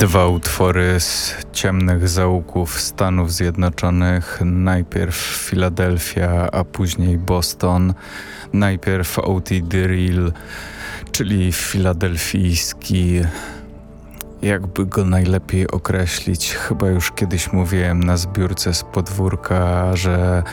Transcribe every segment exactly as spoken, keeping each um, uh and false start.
Dwa utwory z ciemnych zaułków Stanów Zjednoczonych. Najpierw Filadelfia, a później Boston. Najpierw O T Drill, czyli filadelfijski, jakby go najlepiej określić. Chyba już kiedyś mówiłem na zbiórce z podwórka, że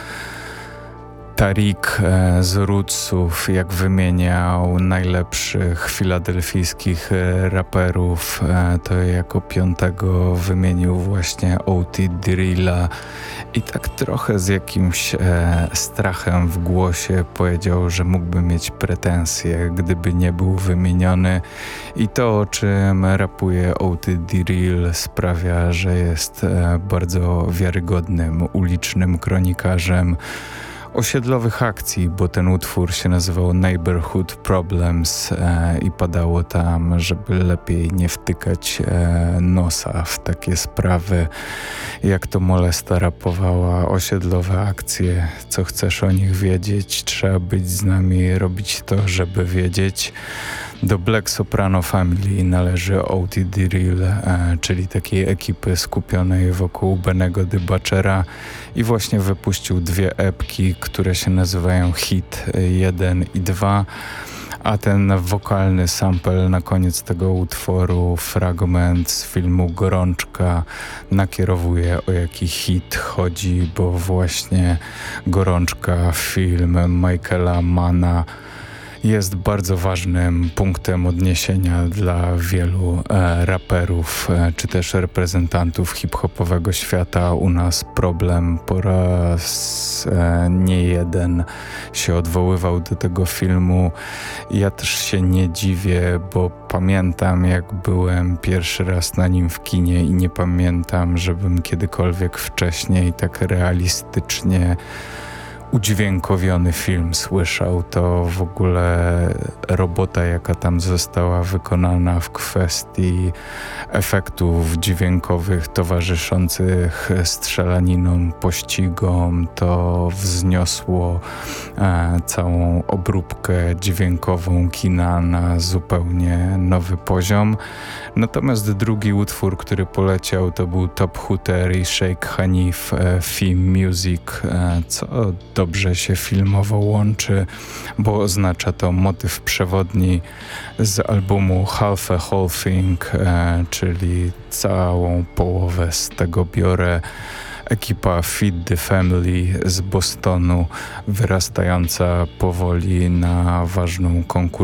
Tariq z Rootsów, jak wymieniał najlepszych filadelfijskich raperów, to jako piątego wymienił właśnie O T Drilla i tak trochę z jakimś strachem w głosie powiedział, że mógłby mieć pretensje, gdyby nie był wymieniony, i to, o czym rapuje O T Drill, sprawia, że jest bardzo wiarygodnym ulicznym kronikarzem osiedlowych akcji, bo ten utwór się nazywał Neighborhood Problems e, i padało tam, żeby lepiej nie wtykać e, nosa w takie sprawy, jak to Molesta rapowała: osiedlowe akcje, co chcesz o nich wiedzieć, trzeba być z nami, robić to, żeby wiedzieć. Do Black Soprano Family należy O T Drill, e, czyli takiej ekipy skupionej wokół Bennego the Butchera, i właśnie wypuścił dwie epki, które się nazywają Hit jeden i dwa, a ten wokalny sample na koniec tego utworu, fragment z filmu Gorączka, nakierowuje, o jaki hit chodzi, bo właśnie Gorączka, film Michaela Manna, jest bardzo ważnym punktem odniesienia dla wielu e, raperów, e, czy też reprezentantów hip-hopowego świata. U nas Problem po raz e, nie jeden się odwoływał do tego filmu. Ja też się nie dziwię, bo pamiętam, jak byłem pierwszy raz na nim w kinie i nie pamiętam, żebym kiedykolwiek wcześniej tak realistycznie udźwiękowiony film słyszał. To w ogóle robota, jaka tam została wykonana w kwestii efektów dźwiękowych towarzyszących strzelaninom, pościgom, to wzniosło e, całą obróbkę dźwiękową kina na zupełnie nowy poziom. Natomiast drugi utwór, który poleciał, to był Top Hooter i Sheikh Hanif, e, Theme Music, e, co dobrze się filmowo łączy, bo oznacza to motyw przewodni z albumu Half a Whole Thing, e, czyli całą połowę z tego biorę. Ekipa Feed the Family z Bostonu, wyrastająca powoli na ważną konkurencję